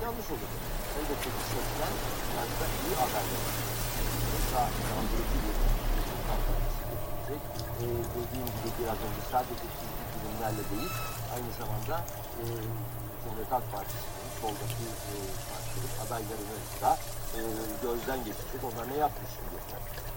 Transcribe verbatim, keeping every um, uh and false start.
yanlış olur. Elbette ki seçmen biraz da iyi adaylar. Daha inandırıcı bir kampanyası getirecek. Ee, dediğim gibi biraz önce sadece çizgi filmlerle değil, aynı zamanda e, Cumhuriyet Halk Partisi'nin soldaki e, partilerin adaylarını da e, gözden geçirecek. Onlar ne yapmış şimdi?